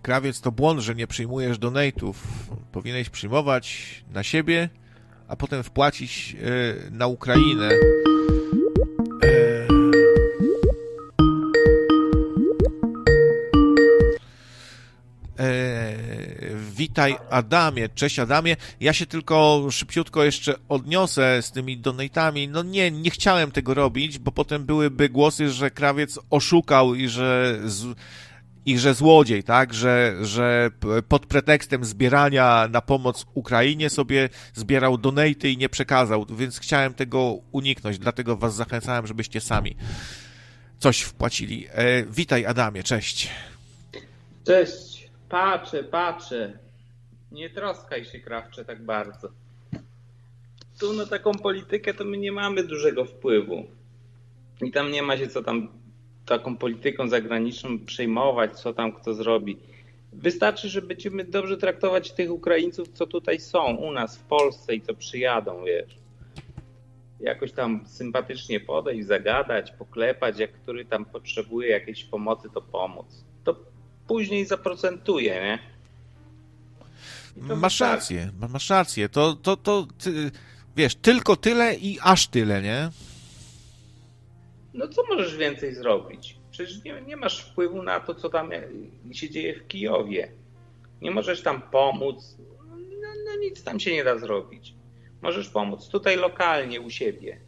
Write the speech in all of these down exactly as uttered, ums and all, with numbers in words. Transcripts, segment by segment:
krawiec, to błąd, że nie przyjmujesz donate'ów. Powinieneś przyjmować na siebie, a potem wpłacić e, na Ukrainę. E... E... Witaj Adamie, cześć Adamie. Ja się tylko szybciutko jeszcze odniosę z tymi donate'ami. No nie, nie chciałem tego robić, bo potem byłyby głosy, że krawiec oszukał i że... Z... i że złodziej, tak, że, że pod pretekstem zbierania na pomoc Ukrainie sobie zbierał donate'y i nie przekazał, więc chciałem tego uniknąć, dlatego was zachęcałem, żebyście sami coś wpłacili. E, witaj Adamie, cześć. Cześć, patrzę, patrzę. Nie troskaj się, Krawcze, tak bardzo. Tu na taką politykę to my nie mamy dużego wpływu. I tam nie ma się co tam taką polityką zagraniczną przejmować, co tam kto zrobi. Wystarczy, że będziemy dobrze traktować tych Ukraińców, co tutaj są, u nas w Polsce i co przyjadą, wiesz. Jakoś tam sympatycznie podejść, zagadać, poklepać, jak który tam potrzebuje jakiejś pomocy, to pomóc. To później zaprocentuje, nie? Masz rację, masz rację. To, to, to ty, wiesz, tylko tyle i aż tyle, nie? No co możesz więcej zrobić? Przecież nie, nie masz wpływu na to, co tam się dzieje w Kijowie. Nie możesz tam pomóc. No, no nic tam się nie da zrobić. Możesz pomóc tutaj lokalnie u siebie.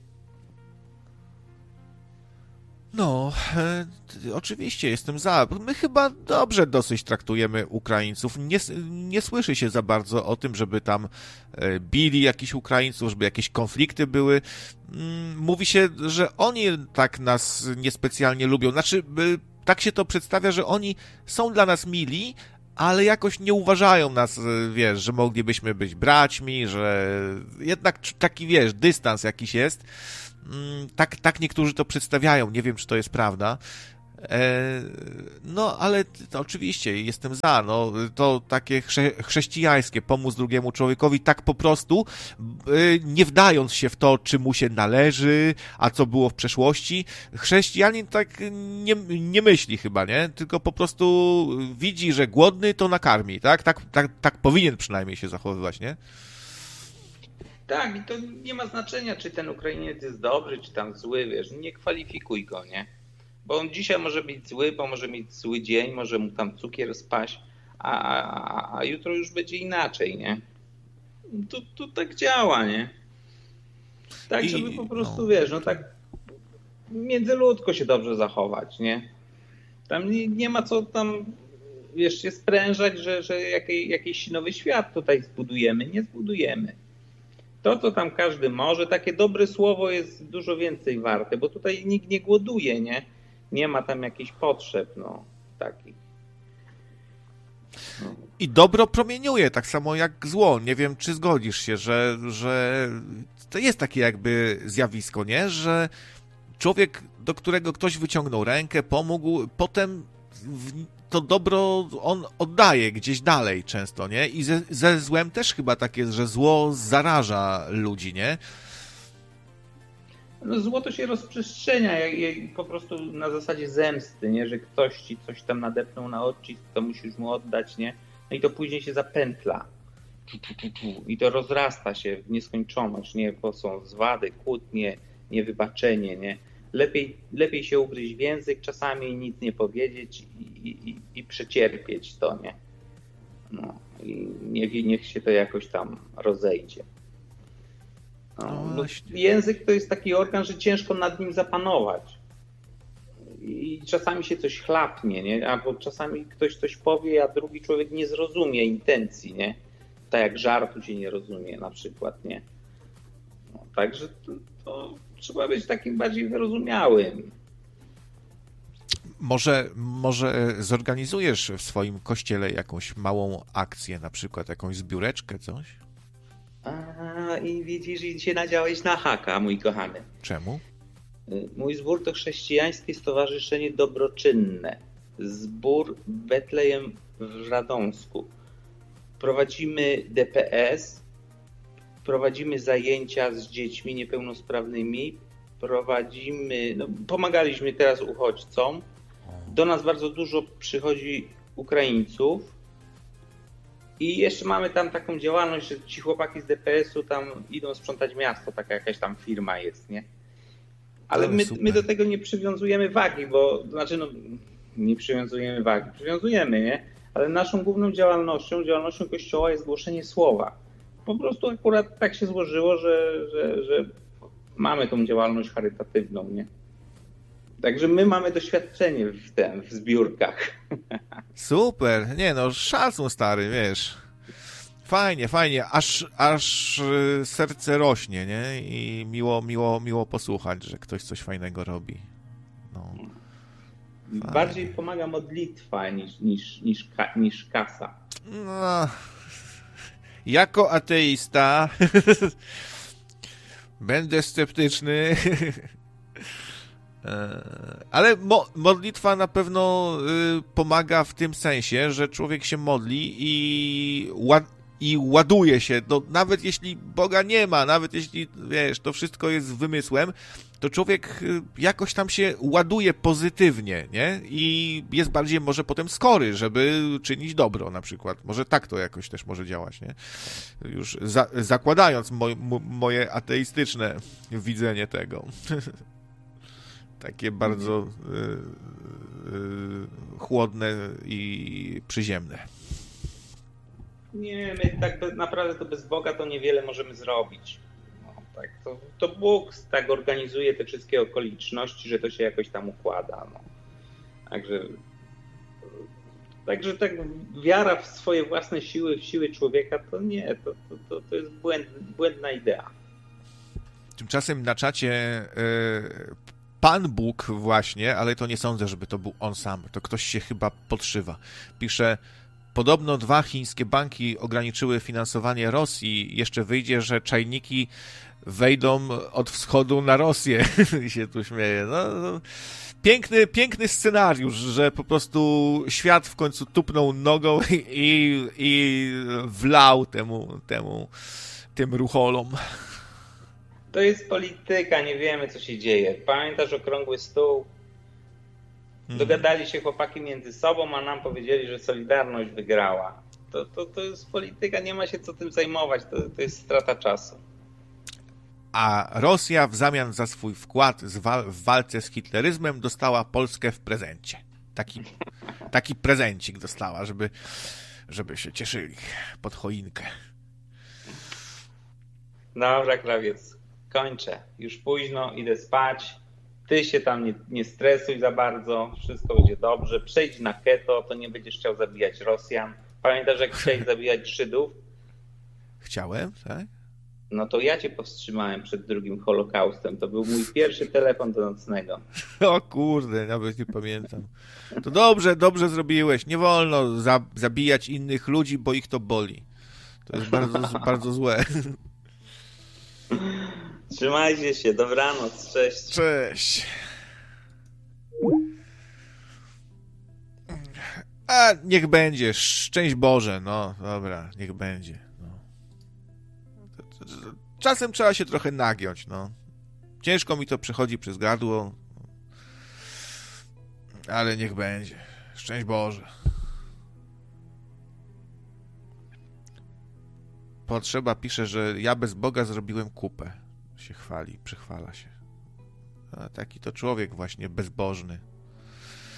No, e, oczywiście jestem za. My chyba dobrze dosyć traktujemy Ukraińców. Nie, nie słyszy się za bardzo o tym, żeby tam e, bili jakichś Ukraińców, żeby jakieś konflikty były. Mm, mówi się, że oni tak nas niespecjalnie lubią. Znaczy, e, tak się to przedstawia, że oni są dla nas mili, ale jakoś nie uważają nas, wiesz, że moglibyśmy być braćmi, że jednak taki, wiesz, dystans jakiś jest. Tak, tak niektórzy to przedstawiają, nie wiem, czy to jest prawda. E, no, ale to oczywiście jestem za, no, to takie chrze, chrześcijańskie, pomóc drugiemu człowiekowi tak po prostu, e, nie wdając się w to, czy mu się należy, a co było w przeszłości. Chrześcijanin tak nie, nie myśli chyba, nie? Tylko po prostu widzi, że głodny, to nakarmi, tak? Tak, tak, tak powinien przynajmniej się zachowywać, nie? Tak, i to nie ma znaczenia, czy ten Ukrainiec jest dobry, czy tam zły, wiesz, nie kwalifikuj go, nie? Bo on dzisiaj może być zły, bo może mieć zły dzień, może mu tam cukier spaść, a, a, a jutro już będzie inaczej, nie? To, to tak działa, nie? Tak, I, żeby po prostu, no, wiesz, no tak międzyludzko się dobrze zachować, nie? Tam nie, nie ma co tam, wiesz, się sprężać, że, że jakiej, jakiś nowy świat tutaj zbudujemy. Nie zbudujemy. To, co tam każdy może, takie dobre słowo jest dużo więcej warte, bo tutaj nikt nie głoduje, nie? Nie ma tam jakichś potrzeb, no, takich. No. I dobro promieniuje, tak samo jak zło. Nie wiem, czy zgodzisz się, że, że to jest takie jakby zjawisko, nie? Że człowiek, do którego ktoś wyciągnął rękę, pomógł, potem to dobro on oddaje gdzieś dalej często, nie? I ze, ze złem też chyba tak jest, że zło zaraża ludzi, nie? No zło to się rozprzestrzenia jak, jak po prostu na zasadzie zemsty, nie? Że ktoś ci coś tam nadepnął na odcisk, to musisz mu oddać, nie? No i to później się zapętla. I to rozrasta się w nieskończoność, nie? Bo są zwady, kłótnie, niewybaczenie, nie? Lepiej, lepiej się ugryźć w język czasami, nic nie powiedzieć i, i, i przecierpieć to, nie? No, i niech, niech się to jakoś tam rozejdzie. No, no, język to jest taki organ, że ciężko nad nim zapanować. I czasami się coś chlapnie, nie? Albo czasami ktoś coś powie, a drugi człowiek nie zrozumie intencji, nie? Tak jak żartu się nie rozumie na przykład, nie? No, także to, to trzeba być takim bardziej wyrozumiałym. Może, może zorganizujesz w swoim kościele jakąś małą akcję, na przykład jakąś zbióreczkę, coś? A, i widzisz, i się nadziałeś na haka, mój kochany. Czemu? Mój zbór to Chrześcijańskie Stowarzyszenie Dobroczynne. Zbór Betlejem w Radomsku. Prowadzimy D P S, prowadzimy zajęcia z dziećmi niepełnosprawnymi, prowadzimy, no, pomagaliśmy teraz uchodźcom. Do nas bardzo dużo przychodzi Ukraińców i jeszcze mamy tam taką działalność, że ci chłopaki z D P S u tam idą sprzątać miasto, taka jakaś tam firma jest, nie? Ale my, my do tego nie przywiązujemy wagi, bo znaczy no nie przywiązujemy wagi, przywiązujemy, nie? Ale naszą główną działalnością, działalnością Kościoła jest głoszenie słowa. Po prostu akurat tak się złożyło, że, że, że mamy tą działalność charytatywną, nie? Także my mamy doświadczenie w tym, w zbiórkach. Super, nie no, szacun stary, wiesz. Fajnie, fajnie, aż, aż serce rośnie, nie? I miło, miło, miło posłuchać, że ktoś coś fajnego robi. No. Bardziej pomaga modlitwa niż, niż, niż, niż kasa. No, jako ateista będę sceptyczny, ale mo- modlitwa na pewno y, pomaga w tym sensie, że człowiek się modli i, ład- i ładuje się. No, nawet jeśli Boga nie ma, nawet jeśli, wiesz, to wszystko jest wymysłem, to człowiek jakoś tam się ładuje pozytywnie, nie? I jest bardziej może potem skory, żeby czynić dobro na przykład. Może tak to jakoś też może działać, nie? Już za, zakładając mo, mo, moje ateistyczne widzenie tego. Takie bardzo y, y, chłodne i przyziemne. Nie, my tak be, naprawdę to bez Boga to niewiele możemy zrobić. No, tak, to, to Bóg tak organizuje te wszystkie okoliczności, że to się jakoś tam układa. No. Także, także tak wiara w swoje własne siły, w siły człowieka, to nie, to, to, to, to jest błęd, błędna idea. Tymczasem na czacie y, Pan Bóg właśnie, ale to nie sądzę, żeby to był on sam, to ktoś się chyba podszywa. Pisze: podobno dwa chińskie banki ograniczyły finansowanie Rosji. Jeszcze wyjdzie, że czajniki wejdą od wschodu na Rosję. I się tu śmieje. No, no, piękny, piękny scenariusz, że po prostu świat w końcu tupnął nogą i, i wlał temu, temu, tym rucholom. To jest polityka, nie wiemy, co się dzieje. Pamiętasz okrągły stół? Dogadali się chłopaki między sobą, a nam powiedzieli, że Solidarność wygrała. To, to, to jest polityka, nie ma się co tym zajmować, to, to jest strata czasu. A Rosja w zamian za swój wkład w walce z hitleryzmem dostała Polskę w prezencie. Taki, taki prezencik dostała, żeby, żeby się cieszyli pod choinkę. Dobra, krawiec, kończę. Już późno, idę spać. Ty się tam nie, nie stresuj za bardzo, wszystko będzie dobrze. Przejdź na keto, to nie będziesz chciał zabijać Rosjan. Pamiętasz, jak chciałeś zabijać Żydów? Chciałem, tak? No to ja cię powstrzymałem przed drugim Holokaustem. To był mój pierwszy telefon do nocnego. O kurde, nawet nie pamiętam. To dobrze, dobrze zrobiłeś. Nie wolno za, zabijać innych ludzi, bo ich to boli. To jest bardzo, bardzo złe. Trzymajcie się, dobranoc, cześć. Cześć. A niech będzie, szczęść Boże, no dobra, niech będzie. No. Czasem trzeba się trochę nagiąć, no. Ciężko mi to przechodzi przez gardło, ale niech będzie. Szczęść Boże. Potrzeba pisze, że ja bez Boga zrobiłem kupę. Się chwali, przychwala się. A taki to człowiek właśnie bezbożny.